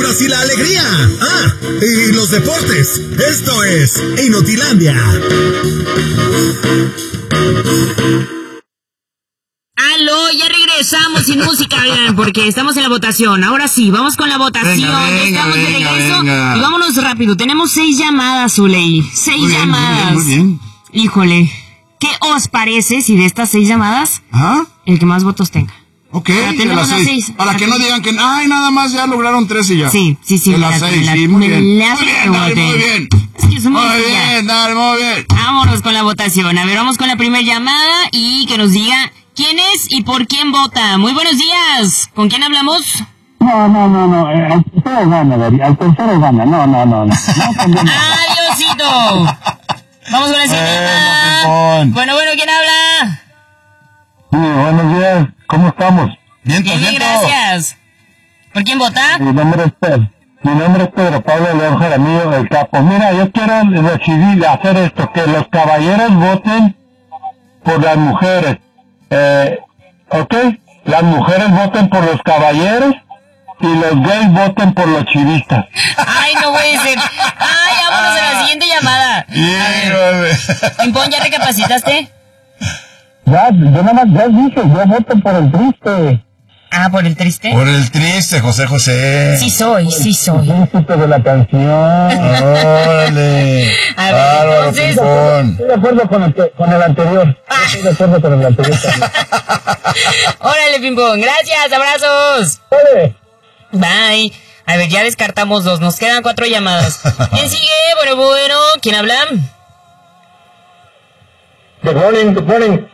aventuras y la alegría. Ah, y los deportes. Esto es Inutilandia. Aló, ya regresamos sin música, oigan, porque estamos en la votación. Ahora sí, vamos con la votación. Venga, Estamos de regreso. venga. Y vámonos rápido. Tenemos 6 llamadas, Zuley. 6 Muy bien, llamadas. muy bien. Híjole, ¿qué os parece si de estas 6 llamadas, el que más votos tenga? Ok, Ya de tenemos las las 6. seis. Para que no digan que, ay, nada más ya lograron 3 y ya. Sí. De las 6, sí, muy bien. Dale, muy bien. Es que somos Muy ya. bien, dale, muy bien. Vámonos con la votación. A ver, vamos con la primera llamada y que nos diga quién es y por quién vota. Muy buenos días. ¿Con quién hablamos? No. Al tercero gana, David. Al tercero gana. No. ¡Adiósito! Vamos con la siguiente. Bueno, ¿quién habla? Sí, buenos días. ¿Cómo estamos? Bien, gracias. ¿Por quién vota? Mi nombre es Pedro Pablo León Jaramillo, el capo. Mira, yo quiero decidir hacer esto, que los caballeros voten por las mujeres. ¿Ok? Las mujeres voten por los caballeros y los gays voten por los chivistas. Ay, no puede ser. Ay, vámonos a la siguiente llamada. A ver. Pimpón, ¿ya recapacitaste? Ya, yo nada más, ya dije, yo voto por el triste. Ah, ¿por el triste? Por el triste, José. Sí soy. El triste de la canción. Órale. A ver, Bárbaro, entonces... Pimpón. Estoy de acuerdo con el anterior. Estoy de acuerdo con el anterior también. Órale, Pimpón. Gracias, abrazos. Oye. Bye. A ver, ya descartamos 2. Nos quedan 4 llamadas. ¿Quién sigue? Bueno. ¿Quién habla? Good morning.